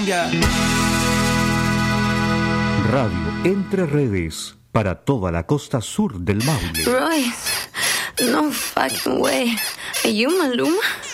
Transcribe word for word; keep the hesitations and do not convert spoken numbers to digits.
cumbia. Radio Entre Redes, para toda la costa sur del Maule. Royce, no fucking way. Are you Maluma?